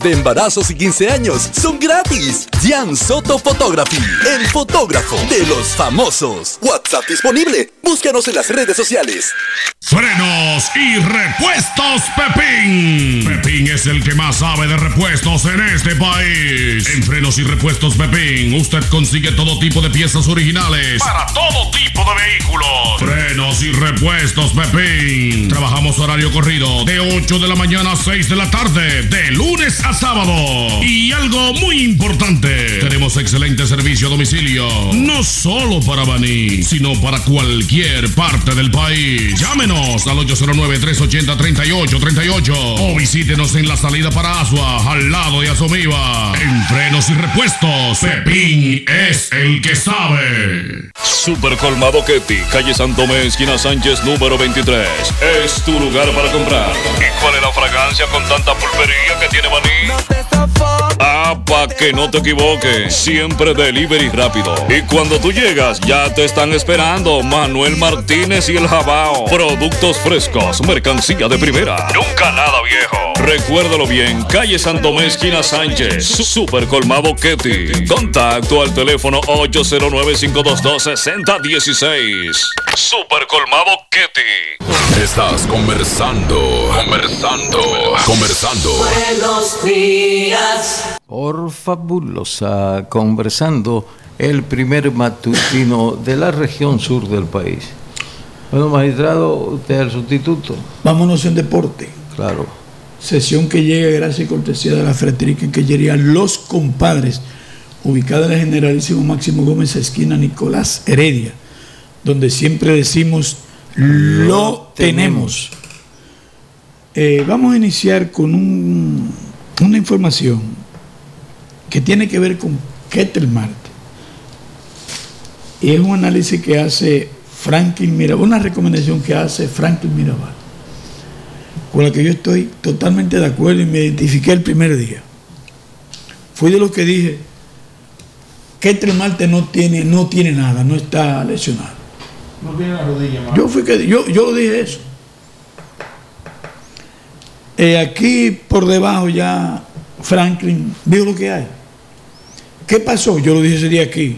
de embarazos y 15 años son gratis. Jan Soto Photography, el fotógrafo de los famosos. WhatsApp disponible. Búscanos en las redes sociales. Frenos y repuestos Pepín. Pepín es el que más sabe de repuestos en este país. En Frenos y Repuestos Pepín, usted consigue todo tipo de piezas originales para todo tipo de vehículos. Frenos y Repuestos Pepín. Trabajamos horario corrido de 8 de la mañana a 6 de la tarde, de lunes a sábado. Y algo muy importante, tenemos excelente servicio a domicilio, no solo para Baní, sino para cualquier parte del país. Llámenos al 809-380-3838 o visítenos en la salida para Asua, al lado de Asomiva. En Frenos y Repuestos, Pepín es el que sabe. Super Colmado Ketty, calle Santomé, esquina Sánchez, número 23. Es tu lugar para comprar. ¿Y cuál es la fragancia con tanta pulpería que tiene Baní? Pa' que no te equivoques, siempre delivery rápido. Y cuando tú llegas, ya te están esperando Manuel Martínez y el Jabao. Productos frescos, mercancía de primera. Nunca nada viejo. Recuérdalo bien, calle Santomé, esquina Sánchez. Super Colmado Ketty. Contacto al teléfono 809-522-6016. Super Colmado Ketty. Estás conversando. Buenos días. Por Fabulosa, conversando, el primer matutino de la región sur del país. Bueno, magistrado, usted es el sustituto. Vámonos en deporte. Claro. Sesión que llega gracias y cortesía de la ferretería en Quillería Los Compadres, ubicada en el Generalísimo Máximo Gómez, esquina Nicolás Heredia, donde siempre decimos lo tenemos. Vamos a iniciar con una información que tiene que ver con Ketel Marte. Y es un análisis que hace Franklin Mirabal, una recomendación que hace Franklin Mirabal, con la que yo estoy totalmente de acuerdo y me identifiqué el primer día. Fui de los que dije, Ketel Marte no tiene nada, no está lesionado. No tiene la rodilla, man. Yo dije eso. Aquí por debajo ya Franklin vio lo que hay. ¿Qué pasó? Yo lo dije ese día aquí.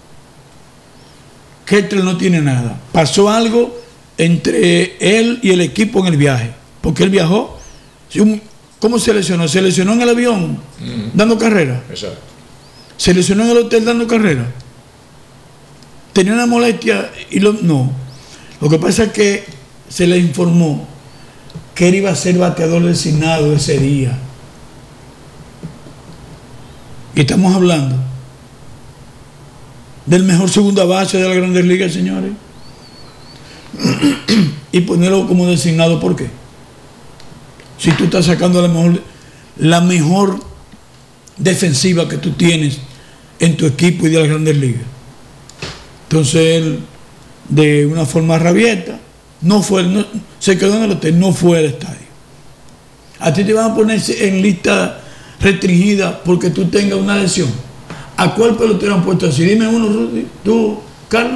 Ketel no tiene nada. Pasó algo entre él y el equipo en el viaje. Porque él viajó. ¿Cómo se lesionó? ¿Se lesionó en el avión dando carrera? Exacto. ¿Se lesionó en el hotel dando carrera? ¿Tenía una molestia? No. Lo que pasa es que se le informó que él iba a ser bateador designado ese día. Y estamos hablando del mejor segunda base de la Grandes Ligas, señores. Y ponerlo como designado, ¿por qué? Si tú estás sacando la mejor defensiva que tú tienes en tu equipo y de las Grandes Ligas. Entonces él, de una forma rabieta, se quedó en el hotel, no fue al estadio. A ti te van a poner en lista restringida porque tú tengas una lesión. ¿A cuál pelotero han puesto así? Dime uno, Rudy. ¿Tú, Carlos?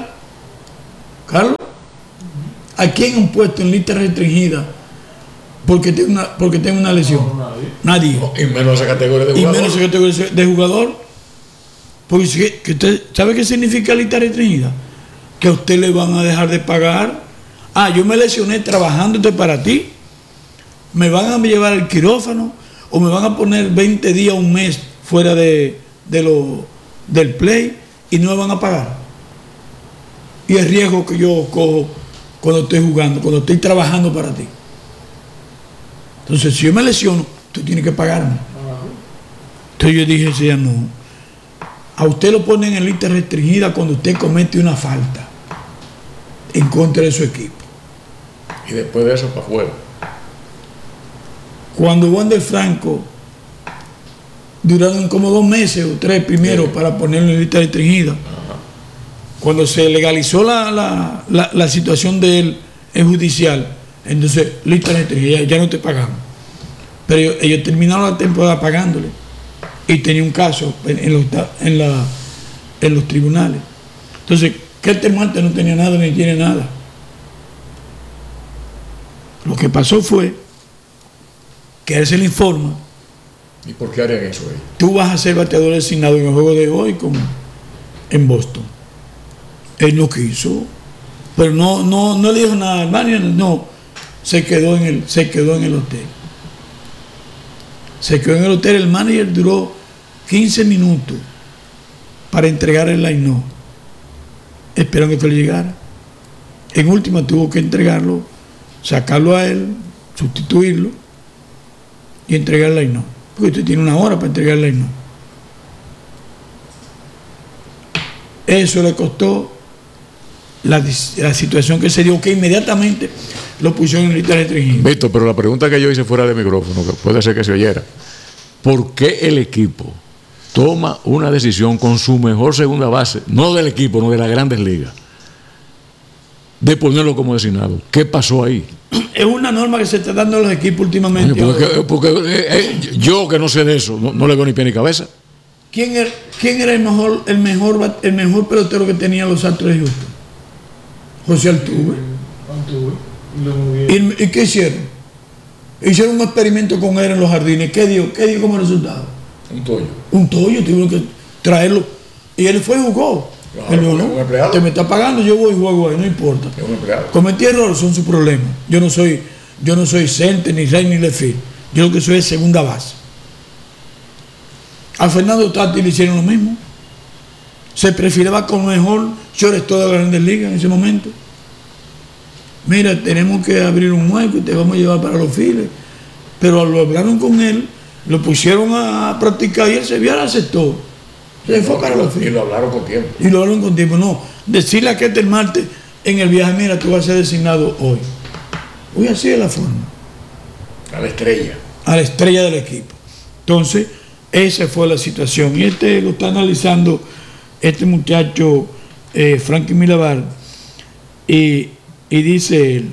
¿A quién han puesto en lista restringida porque tenga una lesión? No, nadie. Y menos esa categoría de jugador. Y menos esa categoría de jugador. Porque que usted sabe qué significa lista restringida. Que a usted le van a dejar de pagar. Yo me lesioné trabajándote para ti. Me van a llevar al quirófano o me van a poner 20 días, un mes fuera del play y no me van a pagar. Y el riesgo que yo cojo cuando estoy jugando, cuando estoy trabajando para ti. Entonces, si yo me lesiono, tú tienes que pagarme. Entonces yo dije, sí, no. A usted lo ponen en lista restringida cuando usted comete una falta en contra de su equipo. Y después de eso, para afuera. Cuando Wander Franco duraron como 2 meses o 3 primero para ponerlo en lista restringida. Cuando se legalizó la situación de él en judicial, entonces lista restringida, ya no te pagamos. Pero ellos terminaron la temporada pagándole y tenía un caso en los tribunales. Entonces, Ketel Marte no tenía nada ni tiene nada. Lo que pasó fue que a él se le informa ¿Y por qué harían eso ahí? Tú vas a ser bateador designado en el juego de hoy en Boston. Él no quiso, pero no le dijo nada al manager, no, se quedó en el hotel. Se quedó en el hotel, el manager duró 15 minutos para entregar el line-up, esperando que él llegara. En última tuvo que entregarlo, sacarlo a él, sustituirlo y entregar el line-up. Porque usted tiene una hora para entregar el line-up. Eso le costó la situación que se dio, que inmediatamente lo pusieron en lista restringida. Víctor, pero la pregunta que yo hice fuera de micrófono, que puede ser que se oyera, ¿por qué el equipo toma una decisión con su mejor segunda base, no del equipo, no de las Grandes Ligas, de ponerlo como designado? ¿Qué pasó ahí? Es una norma que se está dando a los equipos últimamente. Porque yo que no sé de eso, no le veo ni pie ni cabeza. ¿Quién era el mejor pelotero que tenían los Astros de Houston? José Altuve. ¿Y qué hicieron? Hicieron un experimento con él en los jardines. ¿Qué dio como resultado? Un toyo, tuvieron que traerlo. Y él fue y jugó. Claro, él dijo, no, te me está pagando, yo voy y juego ahí, no importa. Cometí errores, son sus problemas. Yo no soy center, ni rey, ni left field. Yo lo que soy es segunda base. A Fernando Tatis le hicieron lo mismo. Se perfilaba como mejor shortstop de las Grandes Ligas en ese momento. Mira, tenemos que abrir un hueco y te vamos a llevar para los files. Pero lo hablaron con él, lo pusieron a practicar y él se vio, lo aceptó. Se fue para los files. Y lo hablaron con tiempo. No, decirle a Ketel Marte en el viaje, mira, tú vas a ser designado hoy. Hoy así es la forma. A la estrella. A la estrella del equipo. Entonces, esa fue la situación. Y lo está analizando este muchacho, Frankie Milabar, y dice él,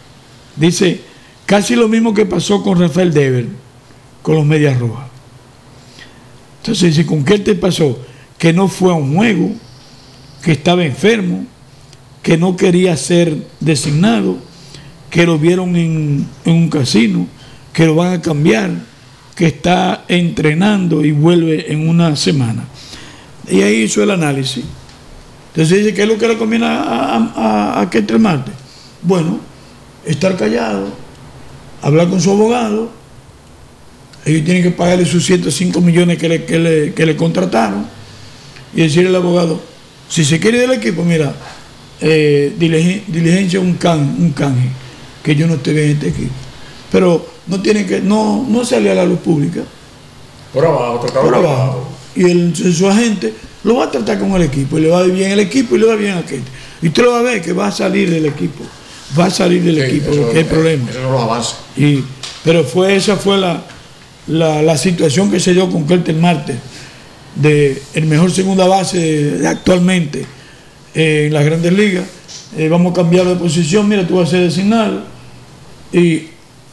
casi lo mismo que pasó con Rafael Devers, con los Medias Rojas. Entonces dice, ¿con qué te pasó? Que no fue a un juego, que estaba enfermo, que no quería ser designado, que lo vieron en un casino, que lo van a cambiar, que está entrenando y vuelve en una semana. Y ahí hizo el análisis. Entonces dice, ¿qué es lo que le conviene a Ketel Marte? Bueno, estar callado, hablar con su abogado. Ellos tienen que pagarle sus 105 millones que le contrataron y decirle al abogado, si se quiere ir del equipo, mira, diligencia un canje, que yo no esté bien en este equipo. Pero no sale a la luz pública. Por abajo. Y su agente lo va a tratar con el equipo, y le va a ir bien el equipo y le va bien a aquel. Y usted lo va a ver que va a salir del equipo. Equipo, porque hay problema. Eso no lo avanza. Pero esa fue la situación que se dio con Ketel Marte, de el mejor segunda base actualmente en las Grandes Ligas. Vamos a cambiar de posición, mira, tú vas a ser designado. Y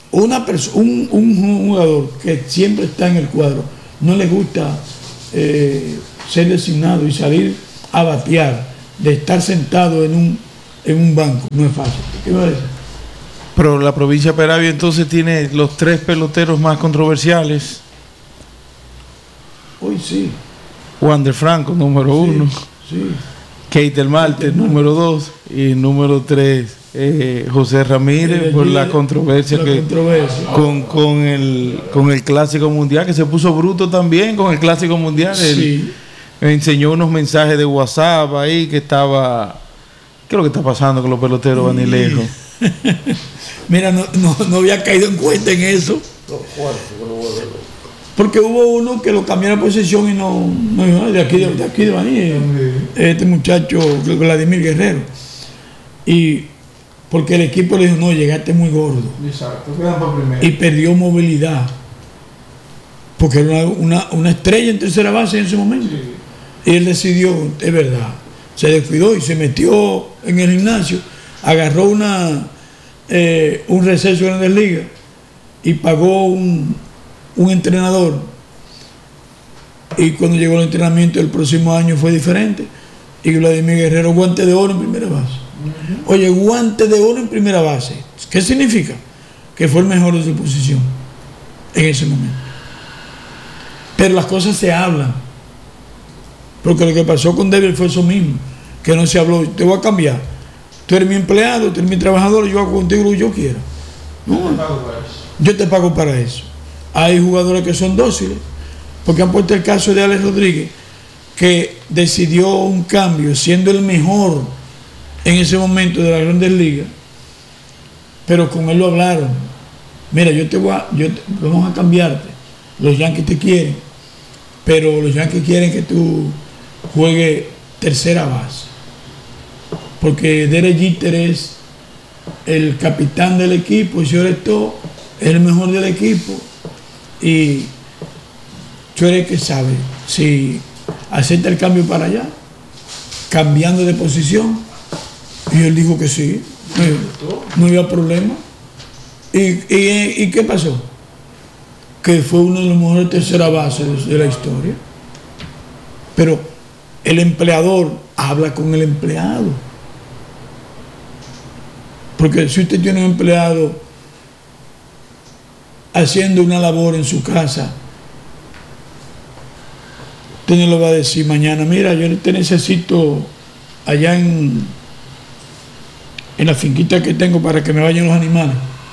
un jugador que siempre está en el cuadro, no le gusta ser designado y salir a batear, de estar sentado en un banco, no es fácil. ¿Qué va a decir? Pero la provincia de Peravia entonces tiene los 3 peloteros más controversiales. Hoy sí. Wander Franco, número 1. Sí. Ketel Marte, número 2. Y número 3, José Ramírez, por la controversia con el Clásico Mundial, que se puso bruto también con el Clásico Mundial. Sí. Me enseñó unos mensajes de WhatsApp ahí que estaba... ¿Qué es lo que está pasando con los peloteros van y lejos? Mira, no había caído en cuenta en eso. Porque hubo uno que lo cambió de posición y no de aquí de Baní, este muchacho Vladimir Guerrero. Y porque el equipo le dijo, no, llegaste muy gordo. Exacto, quedan para primero. Y perdió movilidad. Porque era una estrella en tercera base en ese momento. Sí. Y él decidió, es verdad, se descuidó y se metió en el gimnasio, agarró un receso en Grandes Ligas y pagó un entrenador. Y cuando llegó el entrenamiento el próximo año fue diferente. Y Vladimir Guerrero, guante de oro en primera base. Oye, guante de oro en primera base. ¿Qué significa? Que fue el mejor de su posición en ese momento. Pero las cosas se hablan. Porque lo que pasó con David fue eso mismo, que no se habló. Te voy a cambiar. Tú eres mi empleado, tú eres mi trabajador, yo hago contigo lo que yo quiera. No, yo te pago para eso. Hay jugadores que son dóciles, porque han puesto el caso de Alex Rodríguez, que decidió un cambio, siendo el mejor en ese momento de las Grandes Ligas, pero con él lo hablaron. Mira, vamos a cambiarte. Los Yankees te quieren, pero los Yankees quieren que tú juegues tercera base, porque Derek Jeter es el capitán del equipo, y si eres tú, es el mejor del equipo, y tú eres el que sabe si acepta el cambio para allá, cambiando de posición. Y él dijo que sí, no había problema. ¿Y qué pasó? Que fue uno de los mejores tercera base de la historia. Pero el empleador habla con el empleado. Porque si usted tiene un empleado haciendo una labor en su casa, usted no le va a decir mañana, mira, yo te necesito allá en la finquita que tengo para que me vayan los animales.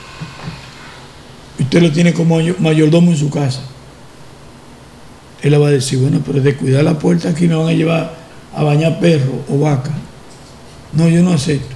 Y usted lo tiene como mayordomo en su casa. Él le va a decir, bueno, pero de cuidar la puerta aquí me van a llevar a bañar perros o vacas. No, yo no acepto.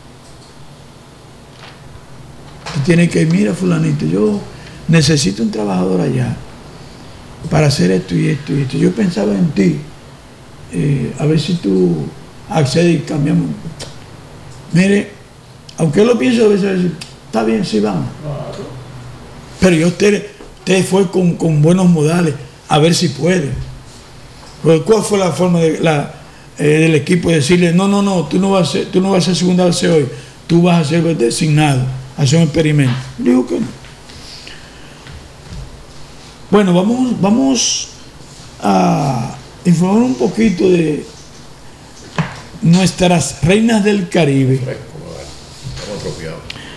Usted tiene que ir, mira, fulanito, yo necesito un trabajador allá para hacer esto y esto y esto. Yo pensaba en ti, a ver si tú accedes y cambiamos. Mire, aunque él lo piense, a veces va a decir, está bien, sí, vamos. Pero yo usted fue con buenos modales, a ver si puede. Pero ¿cuál fue la forma del equipo de decirle, no, tú no vas a ser segunda base hoy, tú vas a ser designado, a hacer un experimento? Digo que no. Bueno, vamos a informar un poquito de nuestras reinas del Caribe. Estamos atrofiados.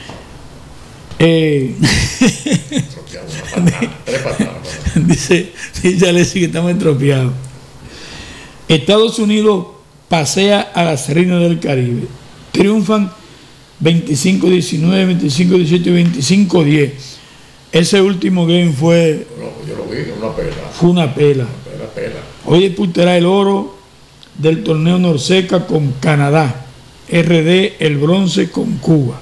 Dice Alessi que estamos estropeados. Estados Unidos pasea a las reinas del Caribe. Triunfan 25-19, 25-18 y 25-10. Ese último game fue... No, yo lo vi, una pela. Fue una pela. Hoy disputará el oro del torneo Norseca con Canadá. RD el bronce con Cuba.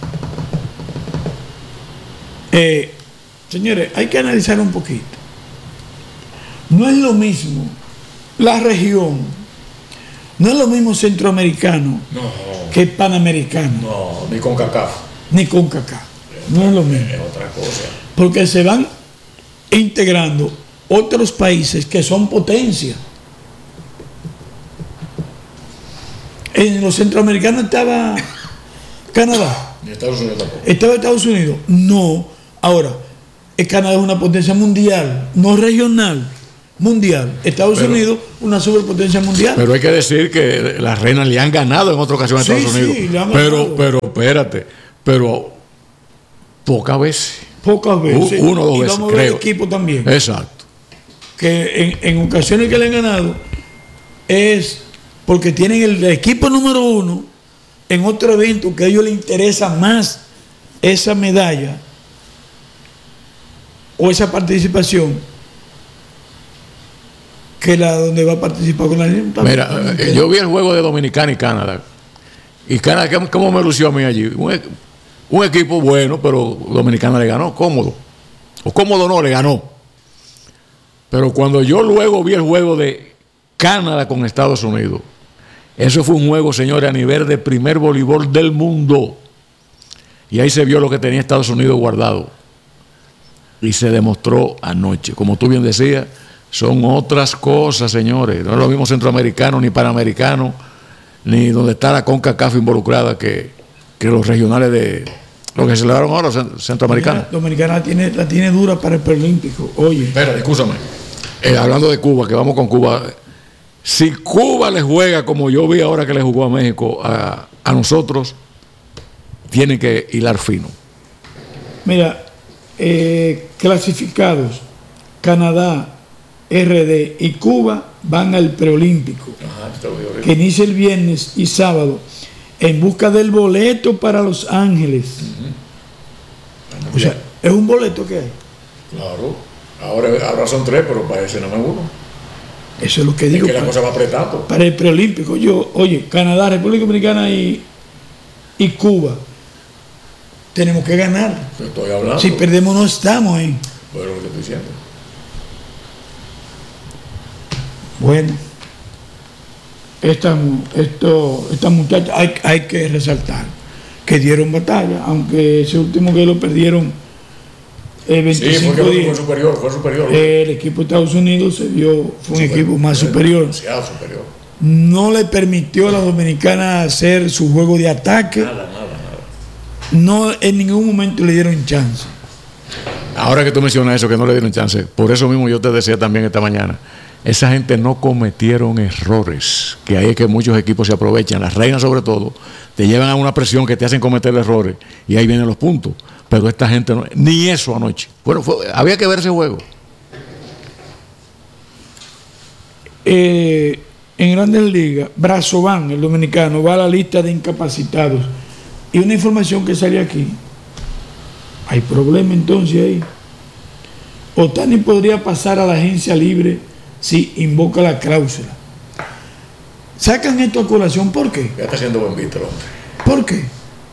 Señores, hay que analizar un poquito. No es lo mismo la región, no es lo mismo centroamericano que panamericano. No, ni con CACAF. Ni con CACAF. No es lo mismo. Es otra cosa. Porque se van integrando otros países que son potencia. En los centroamericanos estaba Canadá. Ni Estados Unidos tampoco. ¿Estaba Estados Unidos? No. Ahora, Canadá es una potencia mundial, no regional, mundial. Estados Unidos, una superpotencia mundial. Pero hay que decir que las reinas le han ganado en otra ocasión a Estados Unidos. Sí, le han ganado. Pero espérate, pocas veces. Pocas veces. Uno o dos veces, vamos a ver el equipo también. Exacto. Que en ocasiones que le han ganado es porque tienen el equipo número uno en otro evento que a ellos les interesa más esa medalla o esa participación que la donde va a participar con la niña. Mira, yo vi el juego de Dominicana y Canadá. Y Canadá, ¿cómo me lució a mí allí? Un equipo bueno, pero Dominicana le ganó cómodo. O cómodo no, le ganó. Pero cuando yo luego vi el juego de Canadá con Estados Unidos, eso fue un juego, señores, a nivel de primer voleibol del mundo. Y ahí se vio lo que tenía Estados Unidos guardado. Y se demostró anoche. Como tú bien decías, son otras cosas, señores. No es lo mismo centroamericano, ni panamericano, ni donde está la CONCACAF involucrada que los regionales de lo que se celebraron ahora, centroamericanos. Dominicana la tiene dura para el preolímpico. Oye. Espera, escúchame. Hablando de Cuba, que vamos con Cuba. Si Cuba le juega como yo vi ahora que le jugó a México, a nosotros, tienen que hilar fino. Mira, clasificados: Canadá, RD y Cuba van al preolímpico, que inicia el viernes y sábado, en busca del boleto para Los Ángeles. O sea, es un boleto que hay. Claro. Ahora son 3, pero parece nada más 1. Eso es lo que digo. Es que la cosa va apretando. Para el preolímpico, oye, Canadá, República Dominicana y Cuba, tenemos que ganar. Te estoy hablando. Si perdemos no estamos ahí. Pero lo que te estoy diciendo. Bueno, estas muchachas hay que resaltar que dieron batalla, aunque ese último que lo perdieron 25 días. Fue superior. El equipo de Estados Unidos fue un equipo más superior. Demasiado superior. No le permitió a la dominicana hacer su juego de ataque. Nada. No, en ningún momento le dieron chance. Ahora que tú mencionas eso, que no le dieron chance, por eso mismo yo te decía también esta mañana, esa gente no cometieron errores, que ahí es que muchos equipos se aprovechan, las reinas sobre todo, te llevan a una presión que te hacen cometer errores y ahí vienen los puntos. Pero esta gente no, ni eso anoche. Bueno, había que ver ese juego. En Grandes Ligas, Brazoban, el dominicano, va a la lista de incapacitados. Y una información que sale aquí, hay problema entonces ahí. Ohtani podría pasar a la agencia libre si invoca la cláusula. Sacan esto a colación, ¿por qué? Ya está haciendo buen visto, hombre. ¿Por qué?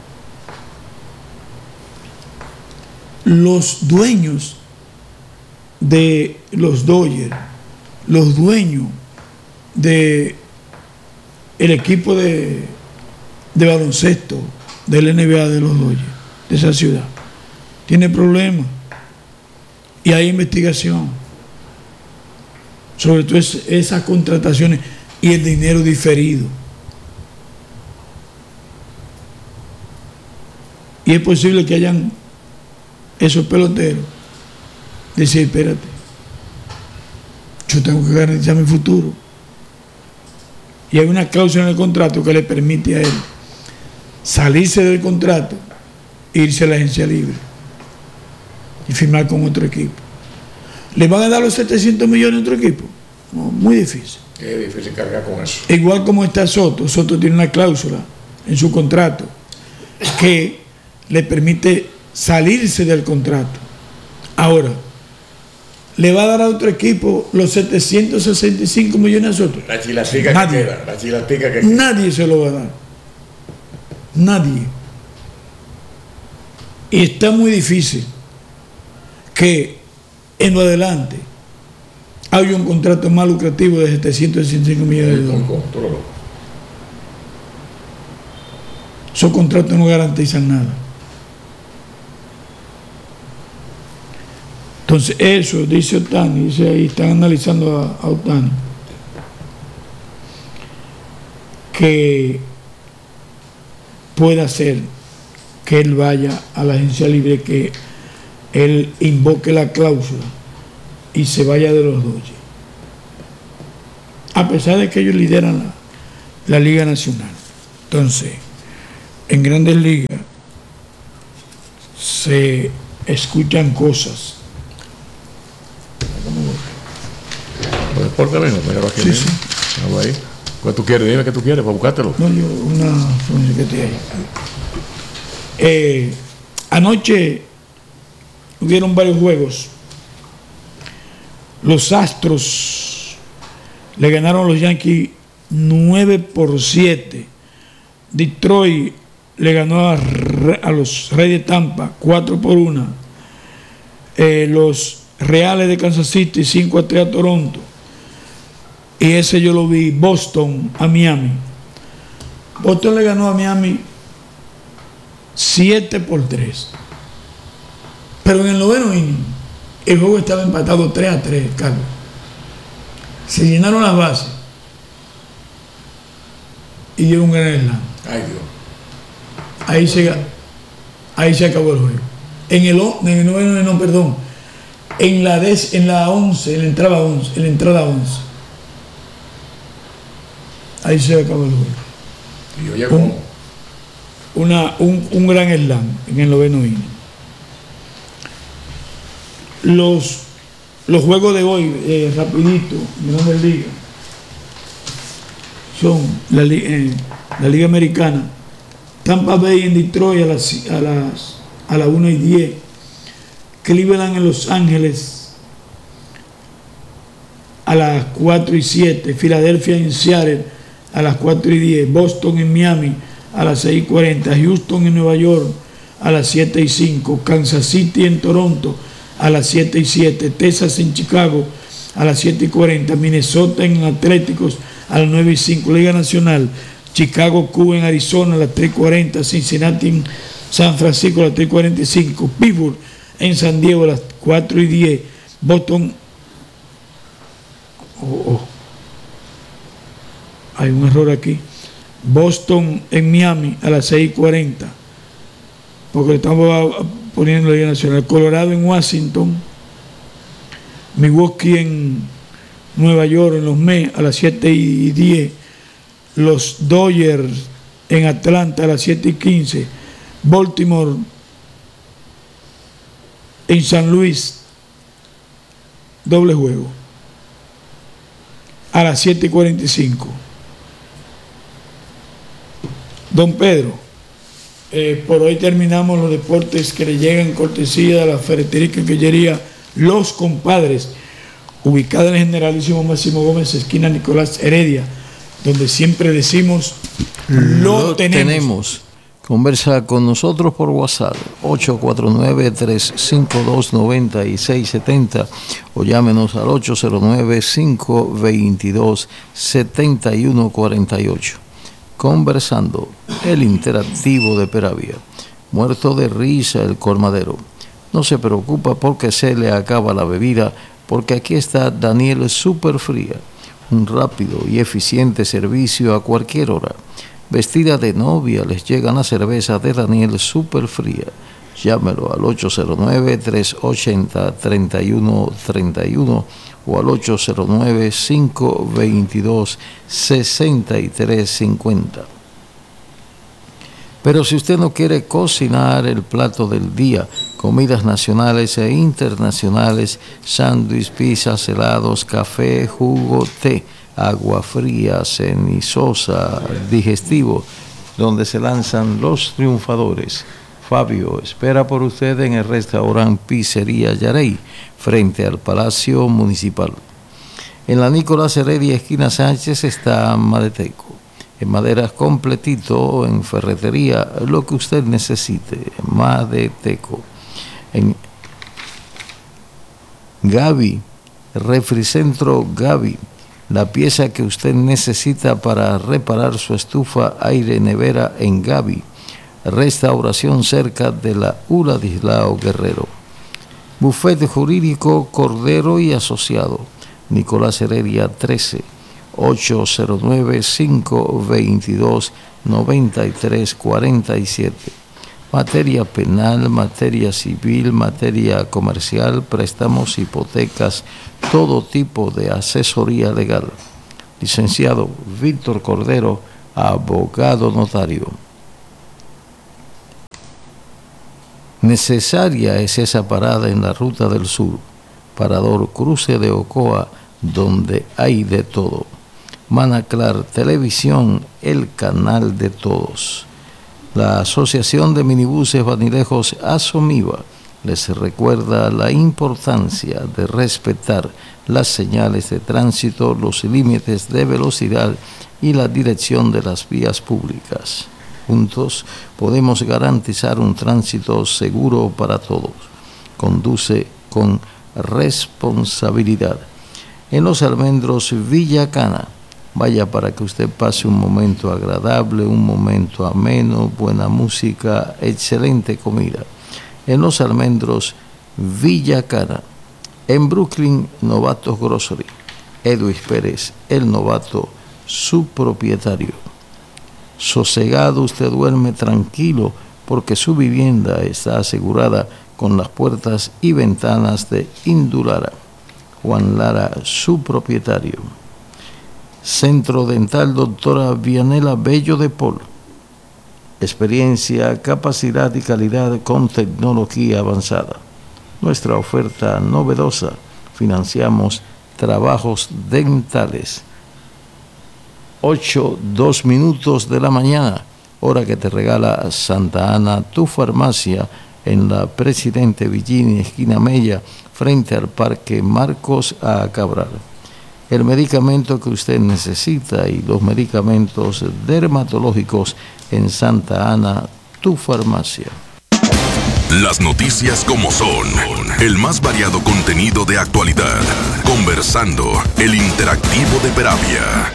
Los dueños de los Dodgers, los dueños de el equipo de baloncesto del NBA de los Dodgers, de esa ciudad, tiene problemas y hay investigación sobre todo esas contrataciones y el dinero diferido. Y es posible que hayan esos peloteros decir, espérate, yo tengo que garantizar mi futuro. Y hay una cláusula en el contrato que le permite a él salirse del contrato, irse a la agencia libre y firmar con otro equipo. ¿Le van a dar los 700 millones a otro equipo? No, muy difícil. Es difícil cargar con eso. Igual como está Soto. Soto tiene una cláusula en su contrato que le permite salirse del contrato. Ahora, ¿le va a dar a otro equipo los 765 millones a Soto? La chilatica Nadie. que queda. La chilatica que queda. Nadie se lo va a dar. Nadie. Y está muy difícil que en lo adelante haya un contrato más lucrativo de 765 millones de dólares. Esos contratos no garantizan nada. Entonces eso, dice Ohtani, dice ahí, están analizando a Ohtani, que pueda hacer que él vaya a la agencia libre, que él invoque la cláusula y se vaya de los Dodgers. A pesar de que ellos lideran la Liga Nacional. Entonces, en Grandes Ligas se escuchan cosas. Pues por mismo, míralo aquí Sí, mismo. sí. Míralo ahí. ¿Qué tú quieres? Dime qué tú quieres para buscártelo. No, yo, una que te hay. Anoche hubieron varios juegos. Los Astros le ganaron a los Yankees 9-7. Detroit le ganó a los Reyes de Tampa 4-1. Los Reales de Kansas City 5-3 a Toronto. Y ese yo lo vi. Boston a Miami. Boston le ganó a Miami 7-3. Pero en el noveno inning el juego estaba empatado 3-3, Carlos. Se llenaron las bases y dieron un gran slam. Ay, Dios. Ahí se acabó el juego. En el noveno, no, perdón. En la 11, en la entrada 11. Ahí se acabó el juego. Y oye, ¿cómo? Un gran slam en el noveno inning. Los los juegos de hoy, rapidito, Grandes Ligas, son la Liga Americana. Tampa Bay en Detroit a las 1:10. Cleveland en Los Ángeles a las 4:07. Filadelfia en Seattle a las 4:10. Boston en Miami a las 6:40. Houston en Nueva York a las 7:05. Kansas City en Toronto a las 7:07. Texas en Chicago a las 7:40. Minnesota en Atléticos a las 9:05. Liga Nacional, Chicago Cubs en Arizona a las 3:40. Cincinnati en San Francisco a las 3:45. Pittsburgh en San Diego a las 4:10. Boston, hay un error aquí. Boston en Miami a las 6:40, porque estamos poniendo la Liga Nacional. Colorado en Washington, Milwaukee en Nueva York en los Mets a las 7:10. Los Dodgers en Atlanta a las 7:15. Baltimore en San Luis, doble juego a las 7:45. Don Pedro, por hoy terminamos los deportes que le llegan cortesía de la ferretería y quinquillería Los Compadres, ubicada en el Generalísimo Máximo Gómez, esquina Nicolás Heredia, donde siempre decimos lo tenemos. Conversa con nosotros por WhatsApp 849-352-9670 o llámenos al 809-522-7148. Conversando, el interactivo de Peravia. Muerto de risa el colmadero. No se preocupa porque se le acaba la bebida, porque aquí está Daniel Superfría, un rápido y eficiente servicio a cualquier hora. Vestida de novia les llegan las cervezas de Daniel Superfría. Llámelo al 809-380-3131 o al 809-522-6350. Pero si usted no quiere cocinar el plato del día, comidas nacionales e internacionales, sándwich, pizzas, helados, café, jugo, té, agua fría, cenizosa, digestivo, donde se lanzan los triunfadores. Fabio espera por usted en el restaurante Pizzería Yarey, frente al Palacio Municipal. En la Nicolás Heredia, esquina Sánchez, está Madeteco. En maderas completito, en ferretería, lo que usted necesite. Madeteco. En Gaby, Refricentro Gaby, la pieza que usted necesita para reparar su estufa, aire, nevera en Gaby. Restauración cerca de la Uladislao Guerrero. Bufete Jurídico Cordero y Asociado, Nicolás Heredia 13, 809-522-9347. Materia penal, materia civil, materia comercial, préstamos, hipotecas, todo tipo de asesoría legal. Licenciado Víctor Cordero, abogado notario. Necesaria es esa parada en la Ruta del Sur, Parador Cruce de Ocoa, donde hay de todo. Manaclar Televisión, el canal de todos. La Asociación de Minibuses Vanilejos Asomiva les recuerda la importancia de respetar las señales de tránsito, los límites de velocidad y la dirección de las vías públicas. Juntos podemos garantizar un tránsito seguro para todos. Conduce con responsabilidad. En Los Almendros, Villa Cana. Vaya para que usted pase un momento agradable, un momento ameno, buena música, excelente comida. En Los Almendros, Villa Cana. En Brooklyn, Novatos Grocery. Edwin Pérez, el novato, su propietario. Sosegado, usted duerme tranquilo porque su vivienda está asegurada con las puertas y ventanas de Indulara. Juan Lara, su propietario. Centro Dental Doctora Vianela Bello de Pol. Experiencia, capacidad y calidad con tecnología avanzada. Nuestra oferta novedosa, financiamos trabajos dentales. 8:02 de la mañana, hora que te regala Santa Ana, tu farmacia, en la Presidente Villini, esquina Mella, frente al Parque Marcos A. Cabral. El medicamento que usted necesita y los medicamentos dermatológicos en Santa Ana, tu farmacia. Las noticias como son, el más variado contenido de actualidad. Conversando, el interactivo de Peravia.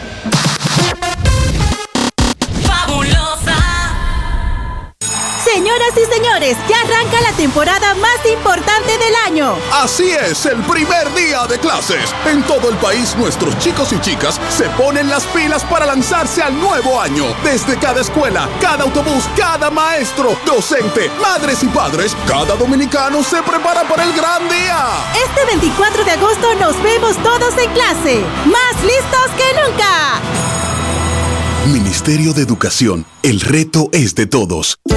Señoras y señores, ya arranca la temporada más importante del año. Así es, el primer día de clases. En todo el país, nuestros chicos y chicas se ponen las pilas para lanzarse al nuevo año. Desde cada escuela, cada autobús, cada maestro, docente, madres y padres, cada dominicano se prepara para el gran día. Este 24 de agosto nos vemos todos en clase, más listos que nunca. Ministerio de Educación, el reto es de todos.